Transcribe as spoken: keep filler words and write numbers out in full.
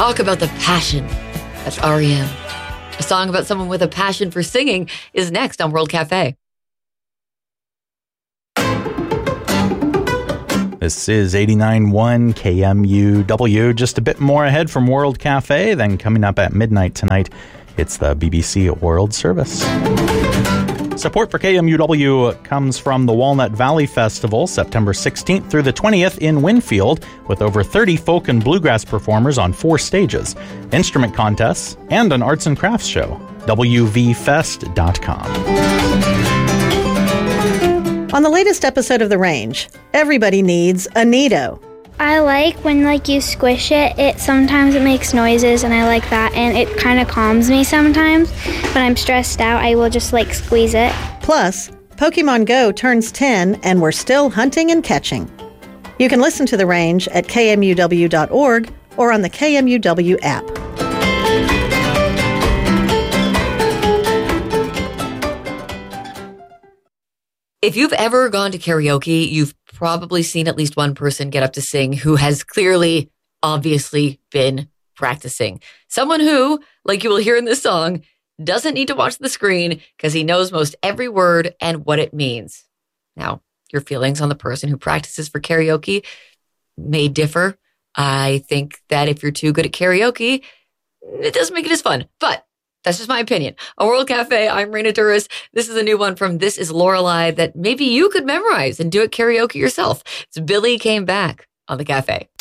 Talk about the passion. That's R E M. A song about someone with a passion for singing is next on World Cafe. This is eighty-nine point one K M U W, just a bit more ahead from World Cafe. Then coming up at midnight tonight, it's the B B C World Service. Support for K M U W comes from the Walnut Valley Festival, September sixteenth through the twentieth in Winfield, with over thirty folk and bluegrass performers on four stages, instrument contests, and an arts and crafts show. W V fest dot com. On the latest episode of The Range, everybody needs a Nido. I like when like you squish it, it sometimes it makes noises and I like that and it kind of calms me sometimes. When I'm stressed out, I will just like squeeze it. Plus, Pokemon Go turns ten and we're still hunting and catching. You can listen to The Range at K M U W dot org or on the K M U W app. If you've ever gone to karaoke, you've probably seen at least one person get up to sing who has clearly, obviously been practicing. Someone who, like you will hear in this song, doesn't need to watch the screen because he knows most every word and what it means. Now, your feelings on the person who practices for karaoke may differ. I think that if you're too good at karaoke, it doesn't make it as fun. But that's just my opinion. On World Cafe, I'm Raina Douris. This is a new one from This Is Lorelei that maybe you could memorize and do at karaoke yourself. It's Billy Came Back on the Cafe.